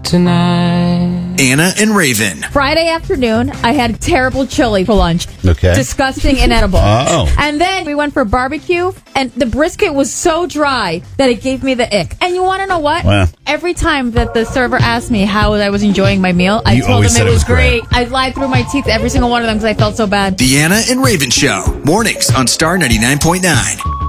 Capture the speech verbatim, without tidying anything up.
tonight. Anna and Raven. Friday afternoon, I had terrible chili for lunch. Okay. Disgusting, inedible. Oh. And then we went for barbecue, and the brisket was so dry that it gave me the ick. And you want to know what? Wow. Every time that the server asked me how I was enjoying my meal, I You told always them said it it was was great. great. I lied through my teeth every single one of them because I felt so bad. The Anna and Raven Show. Mornings on Star ninety-nine point nine.